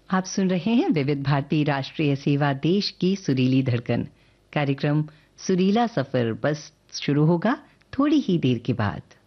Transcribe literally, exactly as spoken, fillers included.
आप सुन रहे हैं विविध भारती राष्ट्रीय सेवा देश की सुरीली धड़कन। कार्यक्रम सुरीला सफर बस शुरू होगा थोड़ी ही देर के बाद।